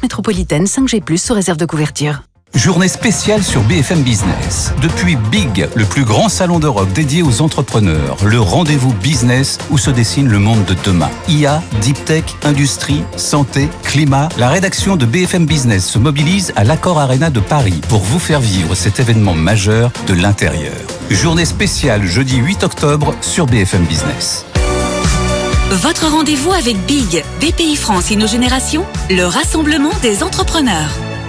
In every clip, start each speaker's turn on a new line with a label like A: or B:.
A: métropolitaine 5G+, sous réserve de couverture.
B: Journée spéciale sur BFM Business. Depuis Big, le plus grand salon d'Europe dédié aux entrepreneurs, le rendez-vous business où se dessine le monde de demain. IA, Deep Tech, industrie, santé, climat. La rédaction de BFM Business se mobilise à l'Accor Arena de Paris pour vous faire vivre cet événement majeur de l'intérieur. Journée spéciale jeudi 8 octobre sur BFM Business.
C: Votre rendez-vous avec Big, BPI France InnoGénération, le rassemblement des entrepreneurs.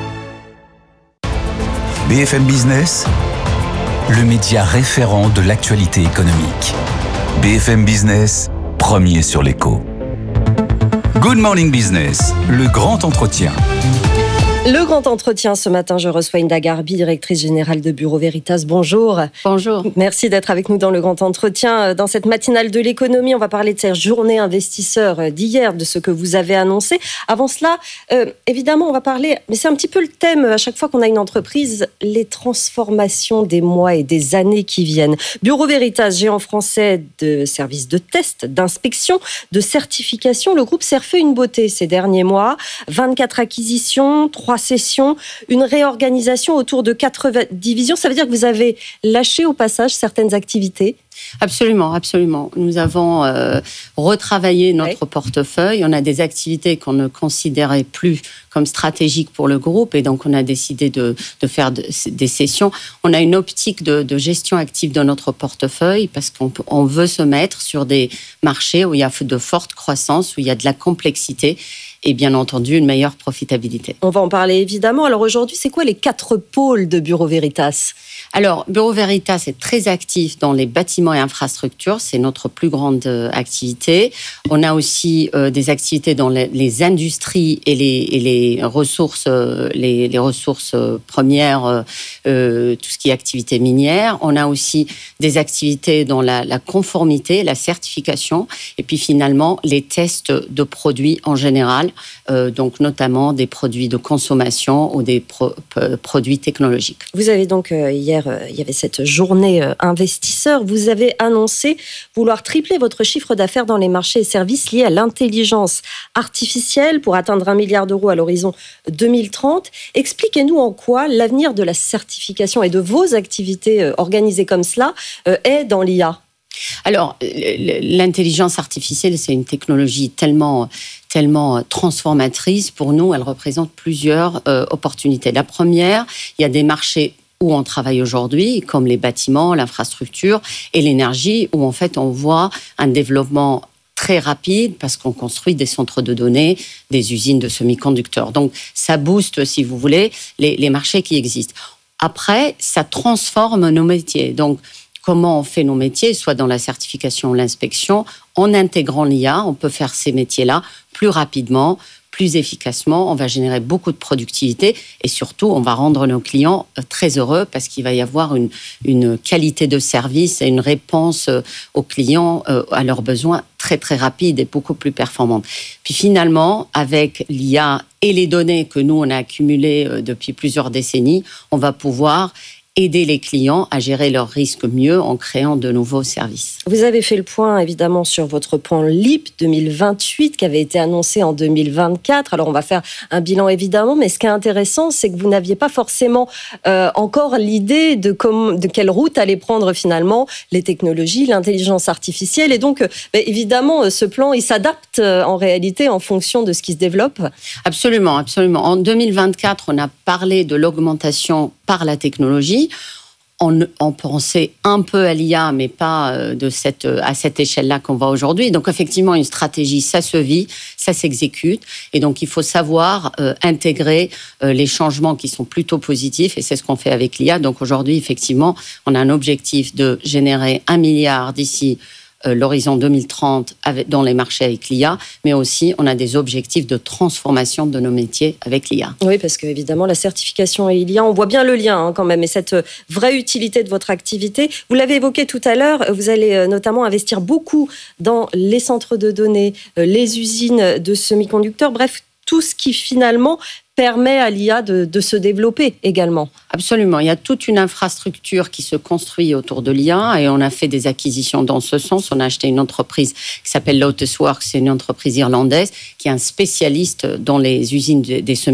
B: BFM Business, le média référent de l'actualité économique. BFM Business, premier sur l'écho. Good Morning Business, le grand entretien.
D: Le grand entretien ce matin, je reçois Hinda Gharbi, directrice générale de Bureau Veritas. Bonjour.
E: Bonjour.
D: Merci d'être avec nous dans le grand entretien. Dans cette matinale de l'économie, on va parler de cette journée investisseurs d'hier, de ce que vous avez annoncé. Avant cela, évidemment, on va parler, mais c'est un petit peu le thème à chaque fois qu'on a une entreprise, les transformations des mois et des années qui viennent. Bureau Veritas, géant français de services de test, d'inspection, de certification. Le groupe s'est refait une beauté ces derniers mois. 24 acquisitions, 3 sessions, une réorganisation autour de 4 divisions. Ça veut dire que vous avez lâché au passage certaines activités ?
E: Absolument, absolument. Nous avons retravaillé notre portefeuille. On a des activités qu'on ne considérait plus comme stratégiques pour le groupe et donc on a décidé de faire des cessions. On a une optique de gestion active de notre portefeuille parce qu'on veut se mettre sur des marchés où il y a de fortes croissances, où il y a de la complexité et bien entendu une meilleure profitabilité.
D: On va en parler évidemment. Alors aujourd'hui, c'est quoi les 4 pôles de Bureau Veritas ?
E: Alors, Bureau Veritas est très actif dans les bâtiments et infrastructures. C'est notre plus grande activité. On a aussi des activités dans les industries et les ressources premières, tout ce qui est activité minière. On a aussi des activités dans la conformité, la certification, et puis finalement les tests de produits en général, donc notamment des produits de consommation ou des produits technologiques.
D: Vous avez donc hier, il y avait cette journée investisseurs. Vous avez annoncé vouloir tripler votre chiffre d'affaires dans les marchés et services liés à l'intelligence artificielle pour atteindre 1 milliard d'euros à l'horizon 2030. Expliquez-nous en quoi l'avenir de la certification et de vos activités organisées comme cela est dans l'IA.
E: Alors, l'intelligence artificielle, c'est une technologie tellement transformatrice. Pour nous, elle représente plusieurs opportunités. La première, il y a des marchés où on travaille aujourd'hui, comme les bâtiments, l'infrastructure et l'énergie, où en fait on voit un développement très rapide parce qu'on construit des centres de données, des usines de semi-conducteurs. Donc ça booste, si vous voulez, les marchés qui existent. Après, ça transforme nos métiers. Donc comment on fait nos métiers, soit dans la certification ou l'inspection, en intégrant l'IA, on peut faire ces métiers-là plus rapidement, plus efficacement, on va générer beaucoup de productivité et surtout, on va rendre nos clients très heureux parce qu'il va y avoir une qualité de service et une réponse aux clients à leurs besoins très, très rapide et beaucoup plus performante. Puis finalement, avec l'IA et les données que nous, on a accumulées depuis plusieurs décennies, on va pouvoir aider les clients à gérer leurs risques mieux en créant de nouveaux services.
D: Vous avez fait le point, évidemment, sur votre plan LEAP 2028 qui avait été annoncé en 2024. Alors, on va faire un bilan, évidemment, mais ce qui est intéressant, c'est que vous n'aviez pas forcément encore l'idée de quelle route allaient prendre finalement les technologies, l'intelligence artificielle. Et donc, évidemment, ce plan, il s'adapte en réalité en fonction de ce qui se développe.
E: Absolument, absolument. En 2024, on a parlé de l'augmentation par la technologie. On pensait un peu à l'IA, mais pas à cette échelle-là qu'on va aujourd'hui. Donc, effectivement, une stratégie, ça se vit, ça s'exécute. Et donc, il faut savoir intégrer les changements qui sont plutôt positifs. Et c'est ce qu'on fait avec l'IA. Donc, aujourd'hui, effectivement, on a un objectif de générer 1 milliard d'ici l'horizon 2030 dans les marchés avec l'IA, mais aussi on a des objectifs de transformation de nos métiers avec l'IA.
D: Oui, parce qu'évidemment, la certification et l'IA, on voit bien le lien quand même, et cette vraie utilité de votre activité. Vous l'avez évoqué tout à l'heure, vous allez notamment investir beaucoup dans les centres de données, les usines de semi-conducteurs, bref, tout ce qui finalement permet à l'IA de se développer également.
E: Absolument. Il y a toute une infrastructure qui se construit autour de l'IA et on a fait des acquisitions dans ce sens. On a acheté une entreprise qui s'appelle Lotusworks, c'est une entreprise irlandaise qui est un spécialiste dans les usines des semi